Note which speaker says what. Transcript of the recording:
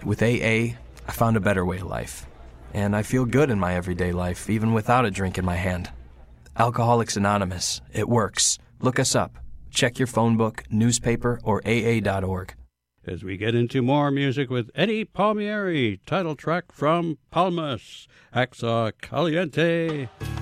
Speaker 1: With AA, I found a better way of life. And I feel good in my everyday life, even without a drink in my hand. Alcoholics Anonymous. It works. Look us up. Check your phone book, newspaper, or AA.org.
Speaker 2: As we get into more music with Eddie Palmieri, title track from Palmas, Axa Caliente.